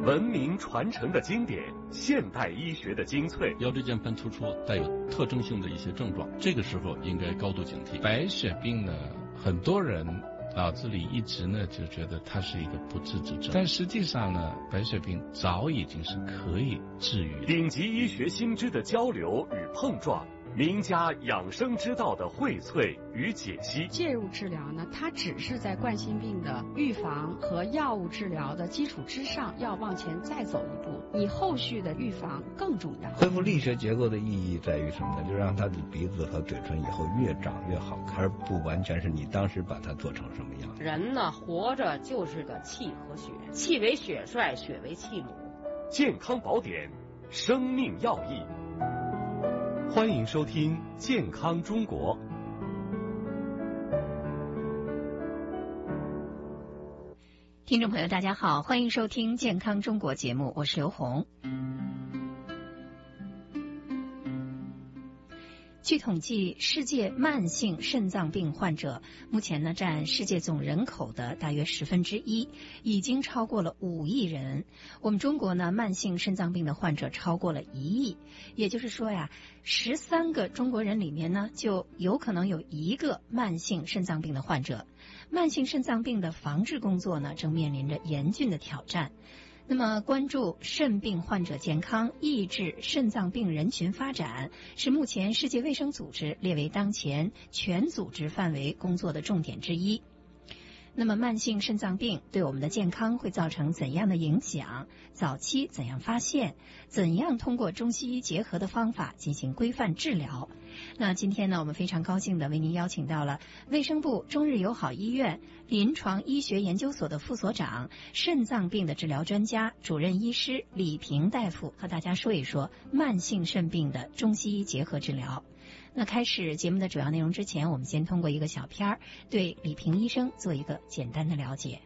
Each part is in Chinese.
文明传承的经典，现代医学的精粹。 腰椎间盘突出带有特征性的一些症状，这个时候应该高度警惕。白血病呢，很多人脑子里一直呢就觉得它是一个不治之症，但实际上呢，白血病早已经是可以治愈的。 顶级医学新知的交流与碰撞，名家养生之道的荟萃与解析。 介入治疗呢，它只是在冠心病的预防和药物治疗的基础之上，要往前再走一步，你后续的预防更重要。 恢复力学结构的意义在于什么呢？就让他的鼻子和嘴唇以后越长越好看，而不完全是你当时把它做成什么样。 人呢，活着就是个气和血，气为血帅，血为气母。 健康宝典，生命要义。欢迎收听《健康中国》。 听众朋友大家好，欢迎收听《健康中国》节目，我是刘红。据统计，世界慢性肾脏病患者目前呢占世界总人口的大约1/10，已经超过了5亿人。我们中国呢，慢性肾脏病的患者超过了1亿，也就是说呀，13个中国人里面呢，就有可能有1个慢性肾脏病的患者。慢性肾脏病的防治工作呢，正面临着严峻的挑战。那么，关注肾病患者健康，抑制肾脏病人群发展，是目前世界卫生组织列为当前全组织范围工作的重点之一。那么，慢性肾脏病对我们的健康会造成怎样的影响？早期怎样发现？怎样通过中西医结合的方法进行规范治疗？那今天呢，我们非常高兴地为您邀请到了卫生部中日友好医院临床医学研究所的副所长、肾脏病的治疗专家、主任医师李平大夫，和大家说一说慢性肾病的中西医结合治疗。那开始节目的主要内容之前，我们先通过一个小片儿对李平医生做一个简单的了解。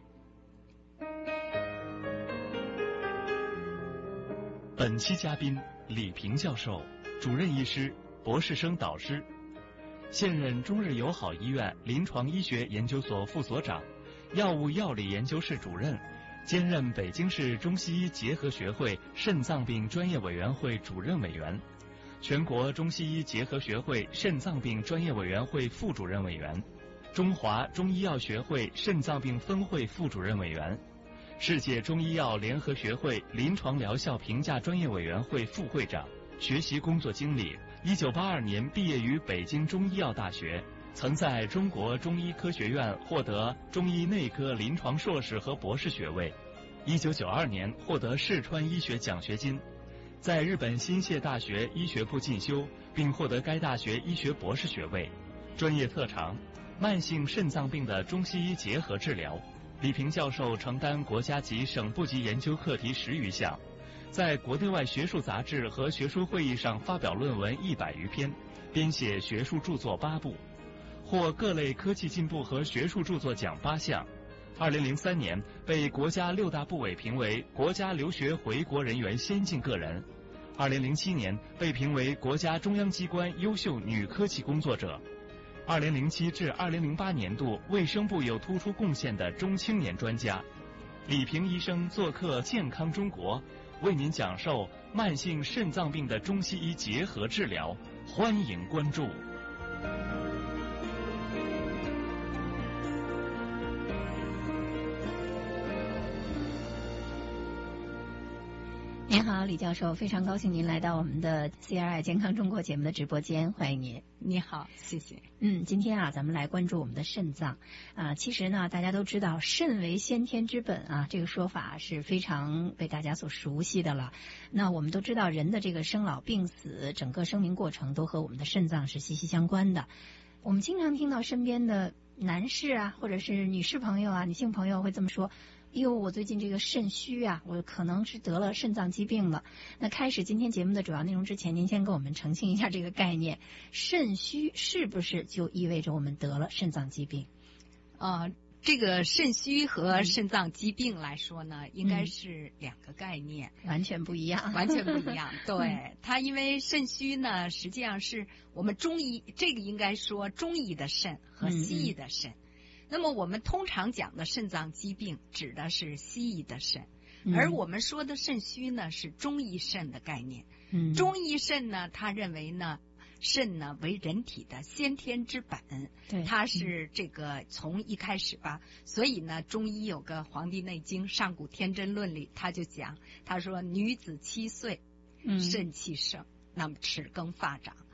本期嘉宾李平教授，主任医师、博士生导师，现任中日友好医院临床医学研究所副所长、药物药理研究室主任，兼任北京市中西医结合学会肾脏病专业委员会主任委员，全国中西医结合学会肾脏病专业委员会副主任委员，中华中医药学会肾脏病分会副主任委员，世界中医药联合学会临床疗效评价专业委员会副会长。学习工作经历：1982年毕业于北京中医药大学，曾在中国中医科学院获得中医内科临床硕士和博士学位。1992年获得四川医学奖学金，在日本新泻大学医学部进修，并获得该大学医学博士学位。专业特长：慢性肾脏病的中西医结合治疗。李平教授承担国家级、省部级研究课题10余项，在国内外学术杂志和学术会议上发表论文100余篇，编写学术著作8部，获各类科技进步和学术著作奖8项。2003年被国家6大部委评为国家留学回国人员先进个人。2007年被评为国家中央机关优秀女科技工作者。2007至2008年度卫生部有突出贡献的中青年专家。李平医生做客《健康中国》，为您讲授慢性肾脏病的中西医结合治疗，欢迎关注。 您好，李教授，非常高兴您来到我们的 CRI 健康中国节目的直播间，欢迎您。 你好，谢谢。 今天咱们来关注我们的肾脏其实呢，大家都知道肾为先天之本这个说法是非常被大家所熟悉的了。那我们都知道，人的这个生老病死，整个生命过程都和我们的肾脏是息息相关的。我们经常听到身边的男士或者是女士朋友女性朋友会这么说：我最近这个肾虚我可能是得了肾脏疾病了。那开始今天节目的主要内容之前，您先给我们澄清一下这个概念，肾虚是不是就意味着我们得了肾脏疾病？ 这个肾虚和肾脏疾病来说呢，应该是2个概念， 完全不一样， 完全不一样。对，它因为肾虚呢，实际上是我们中医，这个应该说中医的肾和西医的肾。那么我们通常讲的肾脏疾病指的是西医的肾， 而我们说的肾虚呢，是中医肾的概念。中医肾呢，他认为呢，肾呢为人体的先天之本，对，它是这个从一开始吧，所以呢，中医有个《黄帝内经·上古天真论》里，他就讲，他说女子7岁，肾气盛，那么齿更发长，